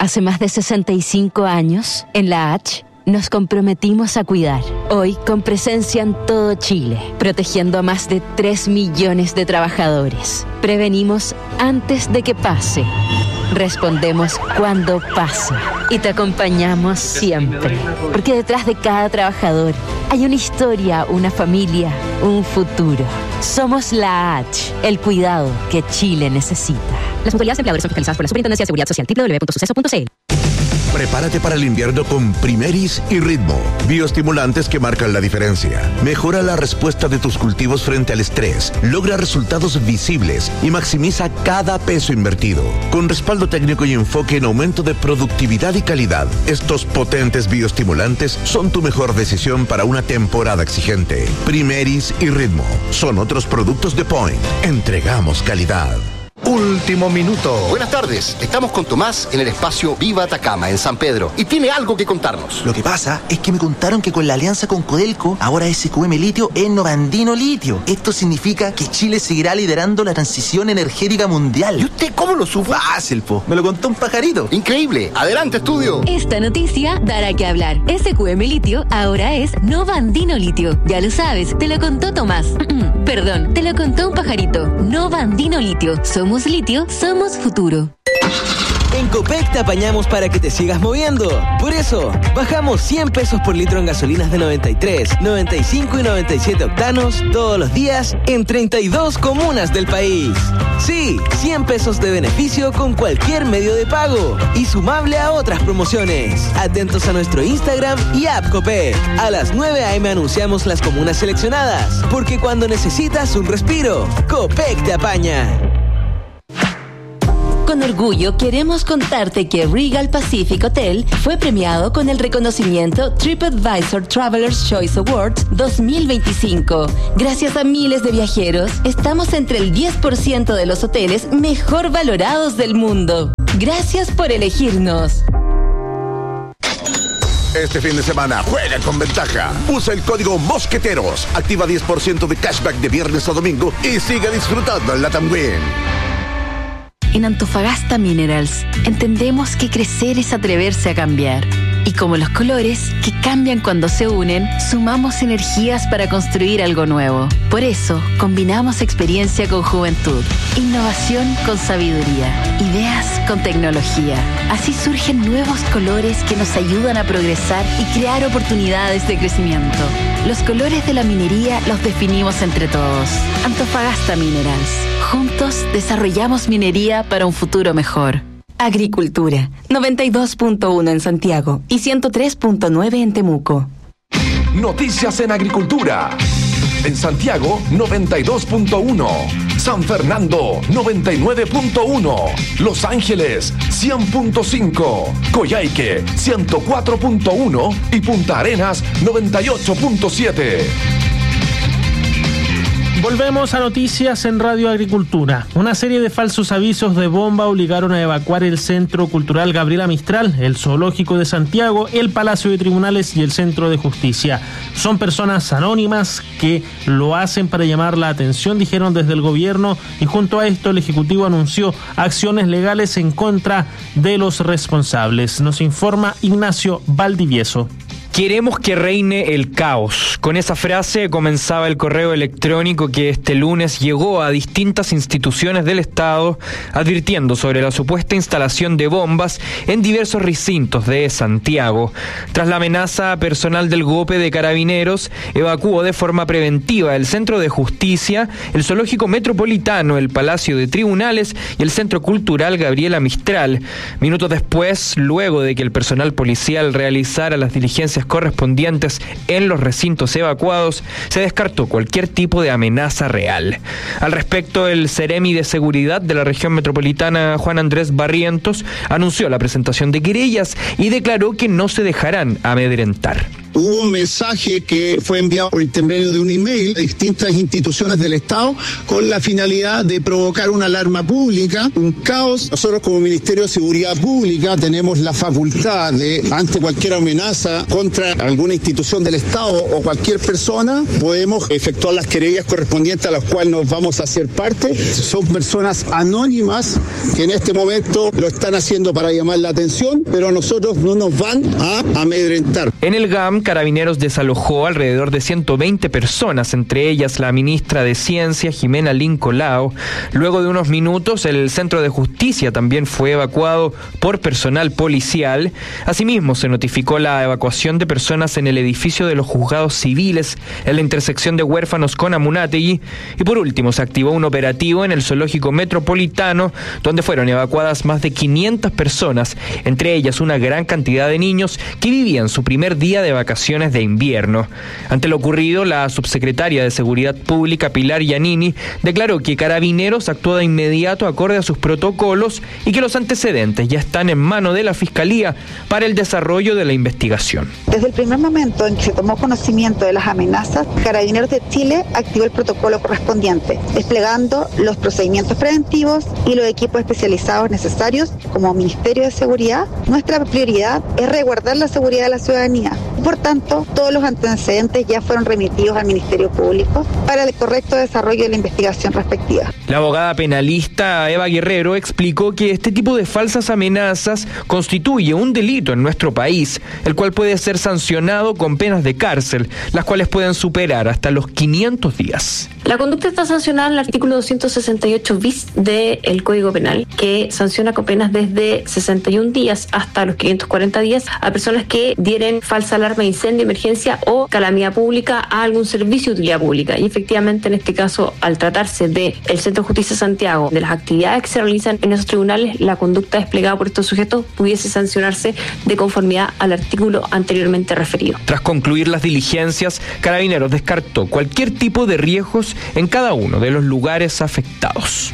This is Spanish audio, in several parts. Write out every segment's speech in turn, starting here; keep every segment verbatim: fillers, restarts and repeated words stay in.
Hace más de sesenta y cinco años, en la H, nos comprometimos a cuidar. Hoy, con presencia en todo Chile, protegiendo a más de tres millones de trabajadores. Prevenimos antes de que pase. Respondemos cuando pasa. Y te acompañamos siempre. Porque detrás de cada trabajador hay una historia, una familia, un futuro. Somos la H, el cuidado que Chile necesita. Las mutualidades de empleadores son fiscalizadas por la Superintendencia de Seguridad Social. doble u doble u doble u punto suceso punto c l. Prepárate para el invierno con Primeris y Ritmo, bioestimulantes que marcan la diferencia. Mejora la respuesta de tus cultivos frente al estrés, logra resultados visibles y maximiza cada peso invertido. Con respaldo técnico y enfoque en aumento de productividad y calidad, estos potentes bioestimulantes son tu mejor decisión para una temporada exigente. Primeris y Ritmo son otros productos de Point. Entregamos calidad. Último minuto. Buenas tardes, estamos con Tomás en el espacio Viva Atacama, en San Pedro, y tiene algo que contarnos. Lo que pasa es que me contaron que con la alianza con Codelco, ahora S Q M Litio es Novandino Litio. Esto significa que Chile seguirá liderando la transición energética mundial. ¿Y usted cómo lo supo? Fácil, po. Me lo contó un pajarito. Increíble. Adelante, estudio. Esta noticia dará que hablar. S Q M Litio ahora es Novandino Litio. Ya lo sabes, te lo contó Tomás. Perdón, te lo contó un pajarito. Novandino Litio. Somos litio, somos futuro. En Copec te apañamos para que te sigas moviendo. Por eso, bajamos cien pesos por litro en gasolinas de noventa y tres, noventa y cinco y noventa y siete octanos todos los días en treinta y dos comunas del país. Sí, cien pesos de beneficio con cualquier medio de pago y sumable a otras promociones. Atentos a nuestro Instagram y app Copec. A las nueve a eme anunciamos las comunas seleccionadas, porque cuando necesitas un respiro, Copec te apaña. Con orgullo queremos contarte que Regal Pacific Hotel fue premiado con el reconocimiento TripAdvisor Traveler's Choice Awards dos mil veinticinco. Gracias a miles de viajeros, estamos entre el diez por ciento de los hoteles mejor valorados del mundo. Gracias por elegirnos. Este fin de semana juega con ventaja. Usa el código Mosqueteros. Activa diez por ciento de cashback de viernes a domingo y siga disfrutando en Latam Win. En Antofagasta Minerals entendemos que crecer es atreverse a cambiar. Y como los colores, que cambian cuando se unen, sumamos energías para construir algo nuevo. Por eso, combinamos experiencia con juventud, innovación con sabiduría, ideas con tecnología. Así surgen nuevos colores que nos ayudan a progresar y crear oportunidades de crecimiento. Los colores de la minería los definimos entre todos. Antofagasta Minerals. Juntos desarrollamos minería para un futuro mejor. Agricultura, noventa y dos punto uno en Santiago y ciento tres punto nueve en Temuco. Noticias en agricultura. En Santiago, noventa y dos punto uno. San Fernando, noventa y nueve punto uno. Los Ángeles, cien punto cinco. Coyhaique, ciento cuatro punto uno. Y Punta Arenas, noventa y ocho punto siete. Volvemos a noticias en Radio Agricultura. Una serie de falsos avisos de bomba obligaron a evacuar el Centro Cultural Gabriela Mistral, el Zoológico de Santiago, el Palacio de Tribunales y el Centro de Justicia. Son personas anónimas que lo hacen para llamar la atención, dijeron desde el gobierno, y junto a esto el Ejecutivo anunció acciones legales en contra de los responsables. Nos informa Ignacio Valdivieso. Queremos que reine el caos. Con esa frase comenzaba el correo electrónico que este lunes llegó a distintas instituciones del Estado advirtiendo sobre la supuesta instalación de bombas en diversos recintos de Santiago. Tras la amenaza, personal del GOPE de Carabineros evacuó de forma preventiva el Centro de Justicia, el Zoológico Metropolitano, el Palacio de Tribunales y el Centro Cultural Gabriela Mistral. Minutos después, luego de que el personal policial realizara las diligencias correspondientes en los recintos evacuados, se descartó cualquier tipo de amenaza real. Al respecto, el Ceremi de Seguridad de la región metropolitana, Juan Andrés Barrientos, anunció la presentación de querellas y declaró que no se dejarán amedrentar. Hubo un mensaje que fue enviado por intermedio de un email a distintas instituciones del Estado con la finalidad de provocar una alarma pública, un caos. Nosotros como Ministerio de Seguridad Pública tenemos la facultad de, ante cualquier amenaza contra alguna institución del Estado o cualquier persona, podemos efectuar las querellas correspondientes a las cuales nos vamos a hacer parte. Son personas anónimas que en este momento lo están haciendo para llamar la atención, pero a nosotros no nos van a amedrentar. En el G A M, Carabineros desalojó alrededor de ciento veinte personas, entre ellas la ministra de Ciencia, Jimena Lincolao. Luego de unos minutos, el Centro de Justicia también fue evacuado por personal policial. Asimismo, se notificó la evacuación de personas en el edificio de los juzgados civiles, en la intersección de Huérfanos con Amunátegui. Y por último, se activó un operativo en el zoológico metropolitano, donde fueron evacuadas más de quinientas personas, entre ellas una gran cantidad de niños que vivían su primer día de vacaciones de invierno. Ante lo ocurrido, la subsecretaria de Seguridad Pública, Pilar Giannini, declaró que Carabineros actuó de inmediato acorde a sus protocolos y que los antecedentes ya están en mano de la Fiscalía para el desarrollo de la investigación. Desde el primer momento en que se tomó conocimiento de las amenazas, Carabineros de Chile activó el protocolo correspondiente, desplegando los procedimientos preventivos y los equipos especializados necesarios. Como Ministerio de Seguridad, nuestra prioridad es resguardar la seguridad de la ciudadanía. Por tanto, todos los antecedentes ya fueron remitidos al Ministerio Público para el correcto desarrollo de la investigación respectiva. La abogada penalista Eva Guerrero explicó que este tipo de falsas amenazas constituye un delito en nuestro país, el cual puede ser sancionado con penas de cárcel, las cuales pueden superar hasta los quinientos días. La conducta está sancionada en el artículo doscientos sesenta y ocho bis del Código Penal, que sanciona con penas desde sesenta y un días hasta los quinientos cuarenta días a personas que dieren falsa alarma de incendio, emergencia o calamidad pública a algún servicio de utilidad pública. Y efectivamente, en este caso, al tratarse del Centro de Justicia de Santiago, de las actividades que se realizan en esos tribunales, la conducta desplegada por estos sujetos pudiese sancionarse de conformidad al artículo anteriormente referido. Tras concluir las diligencias, Carabineros descartó cualquier tipo de riesgos en cada uno de los lugares afectados.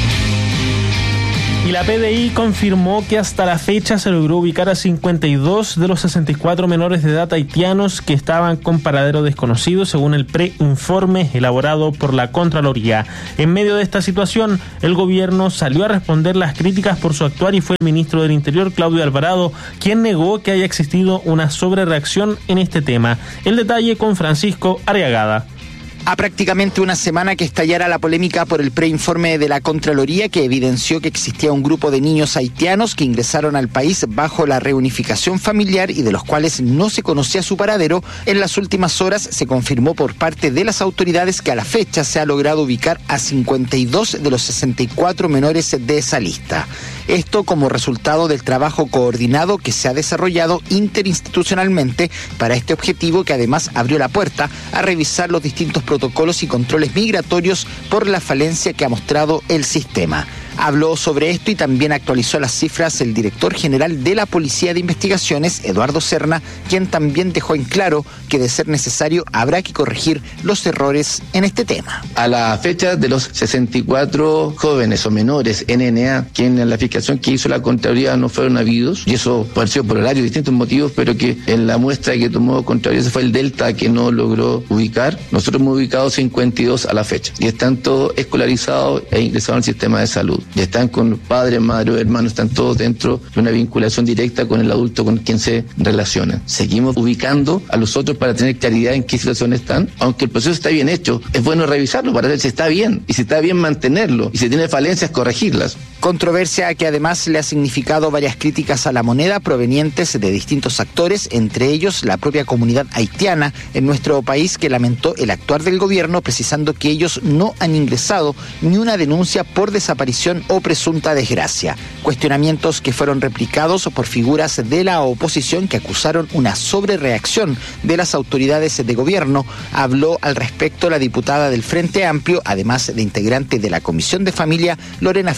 Y la P D I confirmó que hasta la fecha se logró ubicar a cincuenta y dos de los sesenta y cuatro menores de edad haitianos que estaban con paradero desconocido, según el preinforme elaborado por la Contraloría. En medio de esta situación, el gobierno salió a responder las críticas por su actuar y fue el ministro del Interior, Claudio Alvarado, quien negó que haya existido una sobrereacción en este tema. El detalle con Francisco Arriagada. A prácticamente una semana que estallara la polémica por el preinforme de la Contraloría, que evidenció que existía un grupo de niños haitianos que ingresaron al país bajo la reunificación familiar y de los cuales no se conocía su paradero, en las últimas horas se confirmó por parte de las autoridades que a la fecha se ha logrado ubicar a cincuenta y dos de los sesenta y cuatro menores de esa lista. Esto como resultado del trabajo coordinado que se ha desarrollado interinstitucionalmente para este objetivo, que además abrió la puerta a revisar los distintos protocolos y controles migratorios por la falencia que ha mostrado el sistema. Habló sobre esto y también actualizó las cifras el director general de la Policía de Investigaciones, Eduardo Serna, quien también dejó en claro que de ser necesario habrá que corregir los errores en este tema. A la fecha de los sesenta y cuatro jóvenes o menores N N A, que en la fiscalización que hizo la Contraloría no fueron habidos, y eso pareció por horarios, distintos motivos, pero que en la muestra que tomó Contraloría ese fue el delta que no logró ubicar. Nosotros hemos ubicado cincuenta y dos a la fecha y están todos escolarizados e ingresados al sistema de salud. Y están con padres, madres o hermanos, están todos dentro de una vinculación directa con el adulto con quien se relacionan. Seguimos ubicando a los otros para tener claridad en qué situación están. Aunque el proceso está bien hecho, es bueno revisarlo para ver si está bien, y si está bien mantenerlo, y si tiene falencias, corregirlas. Controversia que además le ha significado varias críticas a la moneda provenientes de distintos actores, entre ellos la propia comunidad haitiana en nuestro país, que lamentó el actuar del gobierno, precisando que ellos no han ingresado ni una denuncia por desaparición o presunta desgracia. Cuestionamientos que fueron replicados por figuras de la oposición que acusaron una sobrereacción de las autoridades de gobierno. Habló al respecto la diputada del Frente Amplio, además de integrante de la Comisión de Familia, Lorena Fries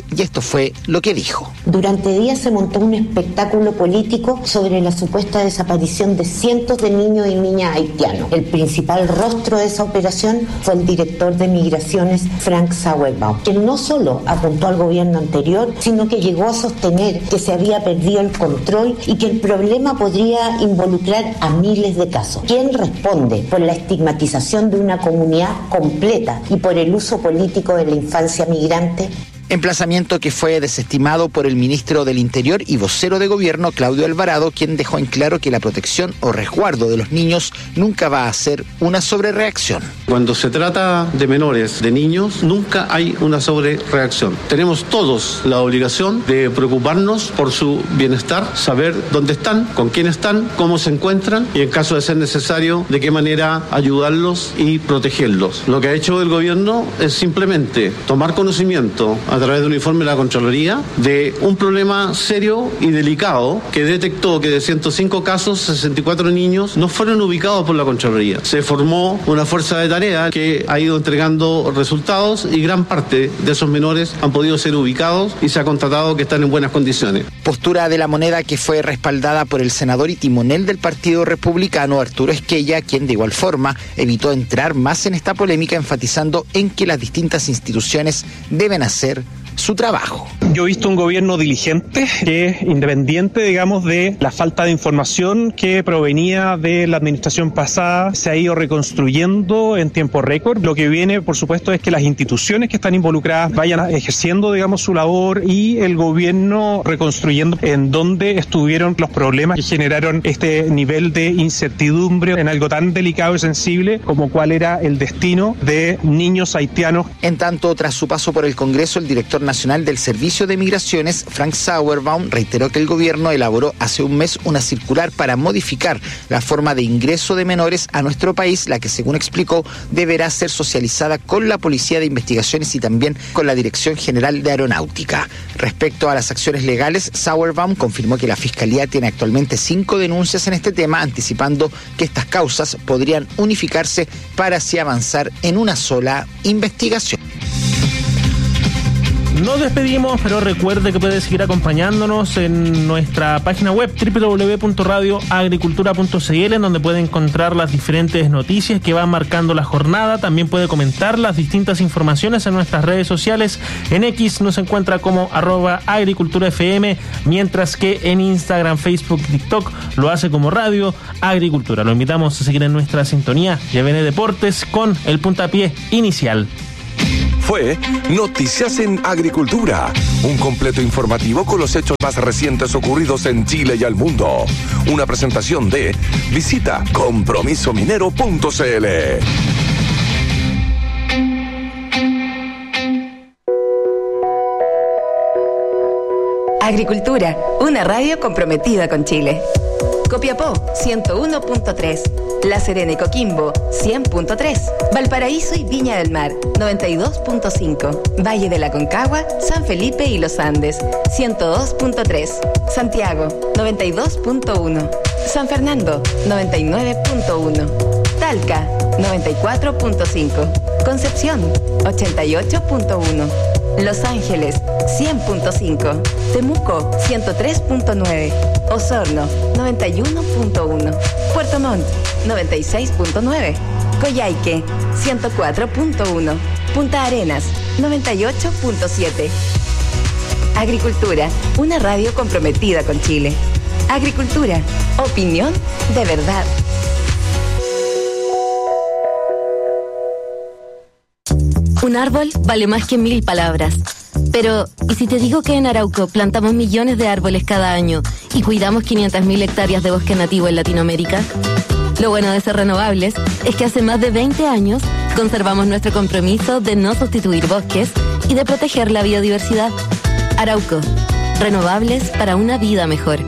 y esto fue lo que dijo. Durante días se montó un espectáculo político sobre la supuesta desaparición de cientos de niños y niñas haitianos. El principal rostro de esa operación fue el director de Migraciones, Frank Sauerbaum, quien no solo apuntó al gobierno anterior, sino que llegó a sostener que se había perdido el control y que el problema podría involucrar a miles de casos. ¿Quién responde por la estigmatización de una comunidad completa y por el uso político de la infancia migrante? Emplazamiento que fue desestimado por el ministro del Interior y vocero de gobierno, Claudio Alvarado, quien dejó en claro que la protección o resguardo de los niños nunca va a ser una sobrereacción. Cuando se trata de menores, de niños, nunca hay una sobrereacción. Tenemos todos la obligación de preocuparnos por su bienestar, saber dónde están, con quién están, cómo se encuentran y en caso de ser necesario, de qué manera ayudarlos y protegerlos. Lo que ha hecho el gobierno es simplemente tomar conocimiento a través de un informe de la Contraloría de un problema serio y delicado que detectó que de ciento cinco casos, sesenta y cuatro niños no fueron ubicados por la Contraloría. Se formó una fuerza de tarea que ha ido entregando resultados y gran parte de esos menores han podido ser ubicados y se ha constatado que están en buenas condiciones. Postura de La Moneda que fue respaldada por el senador y timonel del Partido Republicano, Arturo Esquella, quien de igual forma evitó entrar más en esta polémica, enfatizando en que las distintas instituciones deben hacer su trabajo. Yo he visto un gobierno diligente, que es independiente, digamos, de la falta de información que provenía de la administración pasada, se ha ido reconstruyendo en tiempo récord. Lo que viene, por supuesto, es que las instituciones que están involucradas vayan ejerciendo, digamos, su labor y el gobierno reconstruyendo en donde estuvieron los problemas que generaron este nivel de incertidumbre en algo tan delicado y sensible como cuál era el destino de niños haitianos. En tanto, tras su paso por el Congreso, el director nacional del Servicio de Migraciones, Frank Sauerbaum, reiteró que el gobierno elaboró hace un mes una circular para modificar la forma de ingreso de menores a nuestro país, la que, según explicó, deberá ser socializada con la Policía de Investigaciones y también con la Dirección General de Aeronáutica. Respecto a las acciones legales, Sauerbaum confirmó que la Fiscalía tiene actualmente cinco denuncias en este tema, anticipando que estas causas podrían unificarse para así avanzar en una sola investigación. Nos despedimos, pero recuerde que puede seguir acompañándonos en nuestra página web doble u doble u doble u punto radio agricultura punto c l, en donde puede encontrar las diferentes noticias que van marcando la jornada. También puede comentar las distintas informaciones en nuestras redes sociales. En X nos encuentra como arroba agriculturafm, mientras que en Instagram, Facebook y TikTok lo hace como Radio Agricultura. Lo invitamos a seguir en nuestra sintonía. Ya viene Deportes con el puntapié inicial. Fue Noticias en Agricultura, un completo informativo con los hechos más recientes ocurridos en Chile y al mundo. Una presentación de visita compromiso minero punto c l. Agricultura, una radio comprometida con Chile. Copiapó, ciento uno punto tres. La Serena y Coquimbo, cien punto tres. Valparaíso y Viña del Mar, noventa y dos punto cinco. Valle de la Concagua, San Felipe y Los Andes, ciento dos punto tres. Santiago, noventa y dos punto uno. San Fernando, noventa y nueve punto uno. Talca, noventa y cuatro punto cinco. Concepción, ochenta y ocho punto uno. Los Ángeles, cien punto cinco. Temuco, ciento tres punto nueve. Osorno, noventa y uno punto uno. Puerto Montt, noventa y seis punto nueve. Coyhaique, ciento cuatro punto uno. Punta Arenas, noventa y ocho punto siete. Agricultura, una radio comprometida con Chile. Agricultura, opinión de verdad. Un árbol vale más que mil palabras. Pero, ¿y si te digo que en Arauco plantamos millones de árboles cada año y cuidamos quinientas mil hectáreas de bosque nativo en Latinoamérica? Lo bueno de ser renovables es que hace más de veinte años conservamos nuestro compromiso de no sustituir bosques y de proteger la biodiversidad. Arauco, renovables para una vida mejor.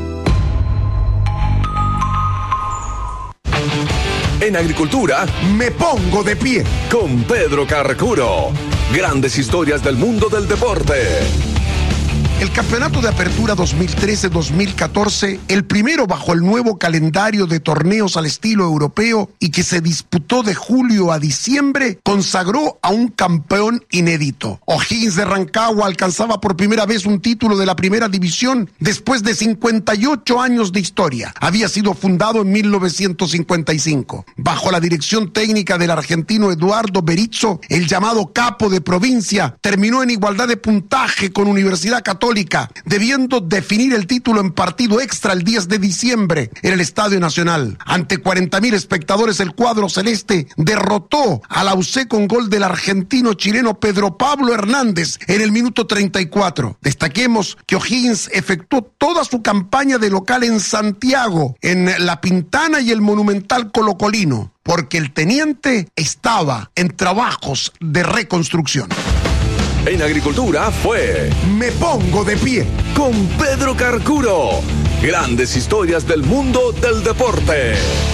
En Agricultura, me pongo de pie con Pedro Carcuro. Grandes historias del mundo del deporte. El campeonato de apertura dos mil trece dos mil catorce, el primero bajo el nuevo calendario de torneos al estilo europeo y que se disputó de julio a diciembre, consagró a un campeón inédito. O'Higgins de Rancagua alcanzaba por primera vez un título de la primera división después de cincuenta y ocho años de historia. Había sido fundado en mil novecientos cincuenta y cinco. Bajo la dirección técnica del argentino Eduardo Berizzo, el llamado capo de provincia terminó en igualdad de puntaje con Universidad Católica, debiendo definir el título en partido extra el diez de diciembre en el Estadio Nacional. Ante cuarenta mil espectadores, el cuadro celeste derrotó a la U C con gol del argentino chileno Pedro Pablo Hernández en el minuto treinta y cuatro. Destaquemos que O'Higgins efectuó toda su campaña de local en Santiago, en La Pintana y el Monumental Colocolino, porque el teniente estaba en trabajos de reconstrucción. En Agricultura fue Me Pongo de Pie con Pedro Carcuro. Grandes historias del mundo del deporte.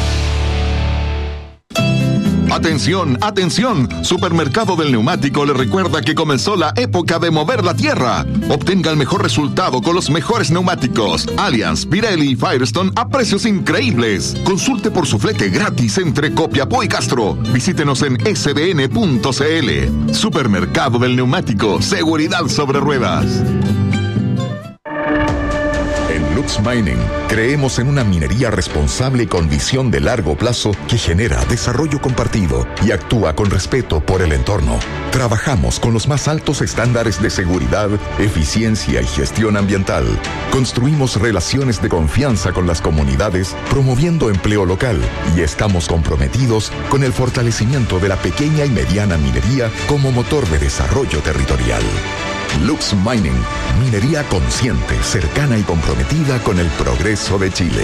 Atención, atención, Supermercado del Neumático le recuerda que comenzó la época de mover la tierra. Obtenga el mejor resultado con los mejores neumáticos Allianz, Pirelli y Firestone a precios increíbles. Consulte por su flete gratis entre Copiapó y Castro. Visítenos en s b n punto c l. Supermercado del Neumático, seguridad sobre ruedas. En Lux Mining creemos en una minería responsable con visión de largo plazo que genera desarrollo compartido y actúa con respeto por el entorno. Trabajamos con los más altos estándares de seguridad, eficiencia y gestión ambiental. Construimos relaciones de confianza con las comunidades, promoviendo empleo local, y estamos comprometidos con el fortalecimiento de la pequeña y mediana minería como motor de desarrollo territorial. Lux Mining, minería consciente, cercana y comprometida con el progreso de Chile.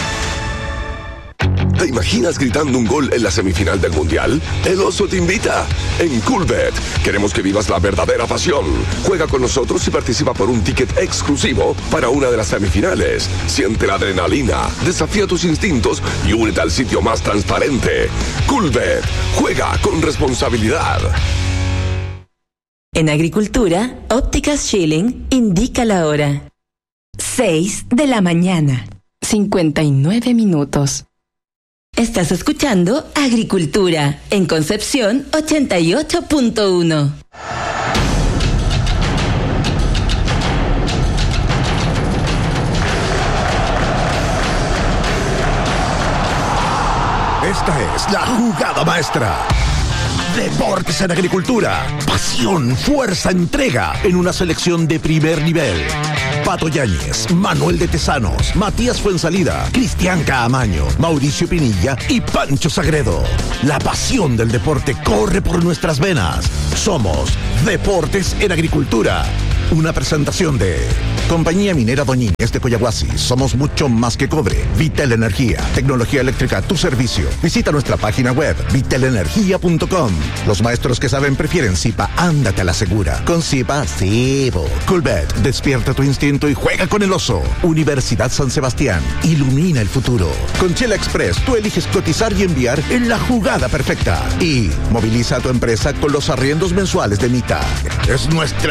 ¿Te imaginas gritando un gol en la semifinal del Mundial? El Oso te invita. En Coolbet queremos que vivas la verdadera pasión. Juega con nosotros y participa por un ticket exclusivo para una de las semifinales. Siente la adrenalina, desafía tus instintos y únete al sitio más transparente. Coolbet, juega con responsabilidad. En Agricultura, Ópticas Schilling indica la hora. seis de la mañana, cincuenta y nueve minutos. Estás escuchando Agricultura en Concepción ochenta y ocho punto uno. Esta es la jugada maestra. Deportes en Agricultura. Pasión, fuerza, entrega en una selección de primer nivel. Pato Yáñez, Manuel de Tesanos, Matías Fuensalida, Cristian Caamaño, Mauricio Pinilla y Pancho Sagredo. La pasión del deporte corre por nuestras venas. Somos Deportes en Agricultura. Una presentación de Compañía Minera Doñínez de Coyahuasi. Somos mucho más que cobre. Vitel Energía, tecnología eléctrica a tu servicio. Visita nuestra página web vitel energía punto com. Los maestros que saben prefieren Zipa. Ándate a la segura. Con Zipa, sí. Coolbet, despierta tu instinto y juega con el oso. Universidad San Sebastián, ilumina el futuro. Con Chile Express, tú eliges cotizar y enviar en la jugada perfecta. Y moviliza a tu empresa con los arriendos mensuales de Mita. Es nuestra